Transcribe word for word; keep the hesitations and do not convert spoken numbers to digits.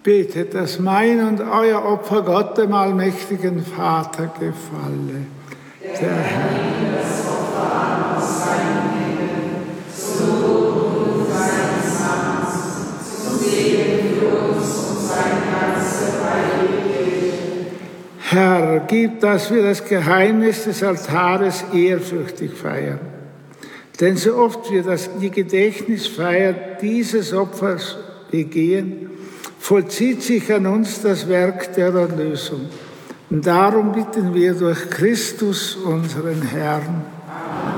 Betet, dass mein und euer Opfer Gott, dem allmächtigen Vater, gefalle. Der Herr das Opfer an aus seinem Leben, zum Lob und seines Namens, zum Segen für uns und sein ganzes Reich. Herr, gib, dass wir das Geheimnis des Altares ehrfürchtig feiern. Denn so oft wir das, die Gedächtnisfeier dieses Opfers begehen, vollzieht sich an uns das Werk der Erlösung. Und darum bitten wir durch Christus, unseren Herrn.